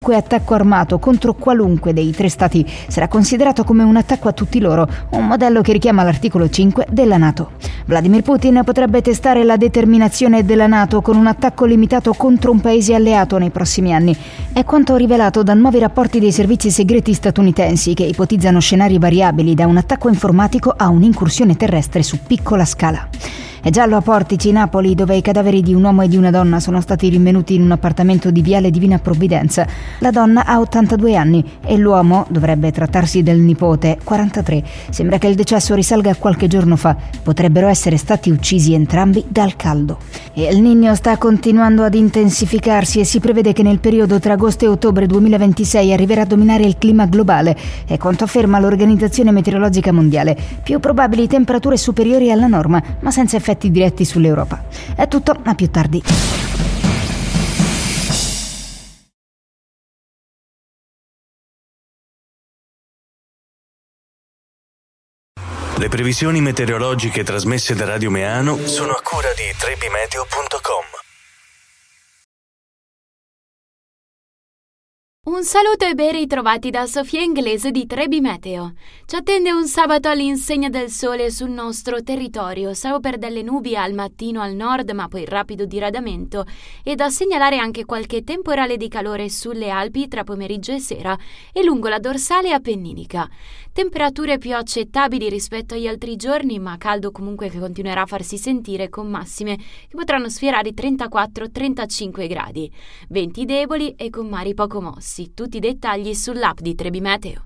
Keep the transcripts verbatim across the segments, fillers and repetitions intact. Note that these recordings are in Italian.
qualunque attacco armato contro qualunque dei tre stati sarà considerato come un attacco a tutti loro, un modello che richiama l'articolo cinque della NATO. Vladimir Putin potrebbe testare la determinazione della NATO con un attacco limitato contro un paese alleato nei prossimi anni. È quanto rivelato da nuovi rapporti dei servizi segreti statunitensi che ipotizzano scenari variabili da un attacco informatico a un'incursione terrestre su piccola scala. È giallo a Portici, Napoli, dove i cadaveri di un uomo e di una donna sono stati rinvenuti in un appartamento di Viale Divina Provvidenza. La donna ha ottantadue anni e l'uomo, dovrebbe trattarsi del nipote, quarantatré. Sembra che il decesso risalga a qualche giorno fa. Potrebbero essere stati uccisi entrambi dal caldo. E il Niño sta continuando ad intensificarsi e si prevede che nel periodo tra agosto e ottobre duemilaventisei arriverà a dominare il clima globale. È quanto afferma l'Organizzazione Meteorologica Mondiale. Più probabili temperature superiori alla norma, ma senza effetti diretti sull'Europa. È tutto, a più tardi. Le previsioni meteorologiche trasmesse da Radio Meano sono a cura di trebimeteo punto com. Un saluto e ben ritrovati da Sofia Inglese di Trebi Meteo. Ci attende un sabato all'insegna del sole sul nostro territorio, salvo per delle nubi al mattino al nord, ma poi rapido diradamento, e da segnalare anche qualche temporale di calore sulle Alpi tra pomeriggio e sera e lungo la dorsale appenninica. Temperature più accettabili rispetto agli altri giorni, ma caldo comunque che continuerà a farsi sentire con massime che potranno sfiorare i trentaquattro trentacinque gradi. Venti deboli e con mari poco mossi. Tutti i dettagli sull'app di Trebi Meteo.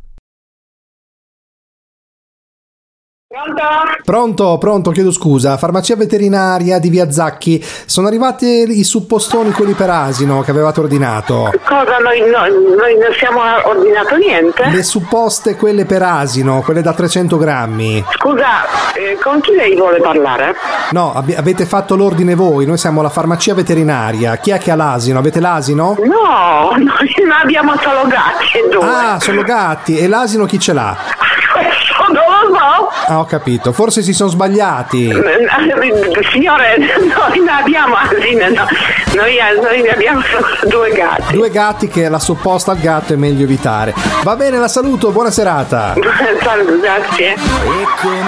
Pronto? Pronto, pronto, chiedo scusa. Farmacia veterinaria di Via Zacchi. Sono arrivati i suppostoni, quelli per asino, che avevate ordinato. Cosa? Noi, noi, noi non siamo ordinato niente? Le supposte, quelle per asino, quelle da trecento grammi. Scusa, eh, con chi lei vuole parlare? No, ab- avete fatto l'ordine voi. Noi siamo la farmacia veterinaria. Chi è che ha l'asino? Avete l'asino? No, noi non abbiamo solo gatti e due. Ah, solo gatti. E l'asino chi ce l'ha? Questo non lo so. Ah, ho capito. Forse si sono sbagliati. Signore, noi non abbiamo asine, no. Noi, noi abbiamo solo due gatti. Due gatti che la supposta al gatto è meglio evitare. Va bene, la saluto, buona serata. Salve, grazie.